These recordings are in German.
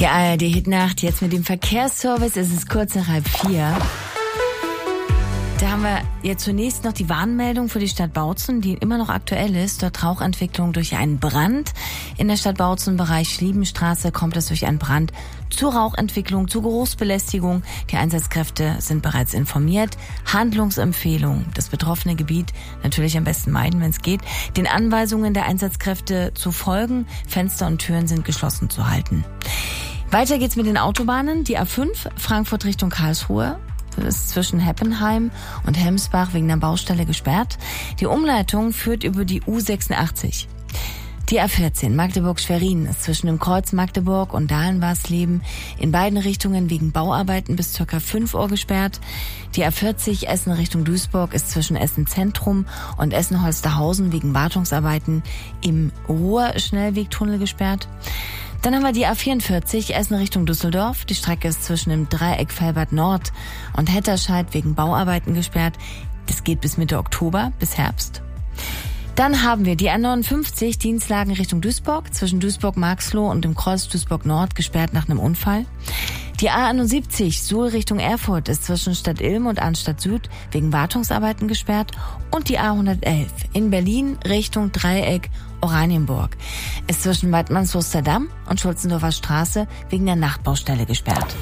Die ARD-Hitnacht jetzt mit dem Verkehrsservice. Es ist kurz nach 3:30. Da haben wir jetzt zunächst noch die Warnmeldung für die Stadt Bautzen, die immer noch aktuell ist. Dort Rauchentwicklung durch einen Brand. In der Stadt Bautzen, Bereich Schliebenstraße, kommt es durch einen Brand zu Rauchentwicklung, zu Geruchsbelästigung. Die Einsatzkräfte sind bereits informiert. Handlungsempfehlung: Das betroffene Gebiet natürlich am besten meiden, wenn es geht. Den Anweisungen der Einsatzkräfte zu folgen. Fenster und Türen sind geschlossen zu halten. Weiter geht's mit den Autobahnen. Die A5 Frankfurt Richtung Karlsruhe. Das ist zwischen Heppenheim und Helmsbach wegen einer Baustelle gesperrt. Die Umleitung führt über die U86. Die A14 Magdeburg-Schwerin ist zwischen dem Kreuz Magdeburg und Dahlen-Warsleben in beiden Richtungen wegen Bauarbeiten bis ca. 5 Uhr gesperrt. Die A40 Essen Richtung Duisburg ist zwischen Essen Zentrum und Essen-Holsterhausen wegen Wartungsarbeiten im Ruhr-Schnellwegtunnel gesperrt. Dann haben wir die A44 Essen Richtung Düsseldorf. Die Strecke ist zwischen dem Dreieck Velbert Nord und Hetterscheid wegen Bauarbeiten gesperrt. Das geht bis Mitte Oktober, bis Herbst. Dann haben wir die A59 Dienstlagen Richtung Duisburg, zwischen Duisburg-Marxloh und dem Kreuz Duisburg-Nord gesperrt nach einem Unfall. Die A71 Suhl Richtung Erfurt ist zwischen Stadt Ilm und Arnstadt Süd wegen Wartungsarbeiten gesperrt. Und die A111 in Berlin Richtung Dreieck Oranienburg ist zwischen Weidmannshoster Damm und Schulzendorfer Straße wegen der Nachtbaustelle gesperrt.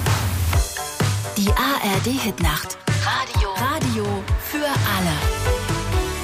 Die ARD-Hitnacht. Radio für alle.